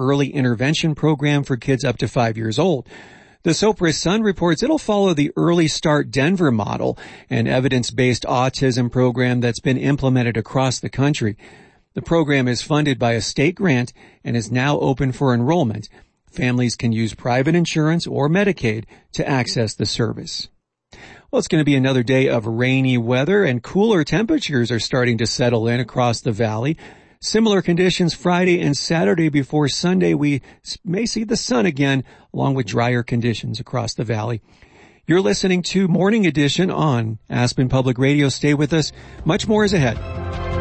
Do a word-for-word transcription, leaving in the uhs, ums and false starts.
early intervention program for kids up to five years old. The Sopris Sun reports it'll follow the Early Start Denver model, an evidence-based autism program that's been implemented across the country. The program is funded by a state grant and is now open for enrollment. Families can use private insurance or Medicaid to access the service. Well, it's going to be another day of rainy weather, and cooler temperatures are starting to settle in across the valley. Similar conditions Friday and Saturday before Sunday. We may see the sun again, along with drier conditions across the valley. You're listening to Morning Edition on Aspen Public Radio. Stay with us. Much more is ahead.